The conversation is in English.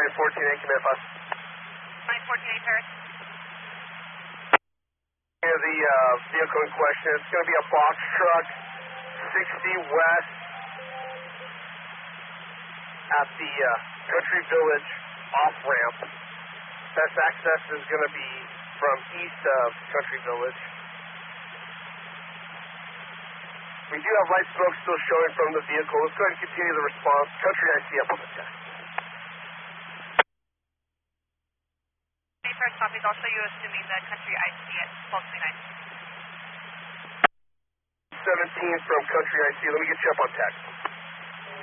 2014 command 5. 2014 Paris. The vehicle in question, it's going to be a box truck, 60 west at the Country Village off-ramp. Best access is going to be from east of Country Village. We do have light smoke still showing from the vehicle. Let's go ahead and continue the response. Country IC up on the check. First copies, I'll show you assuming the Country IC at 1229. 17 from Country IC. Let me get you up on text.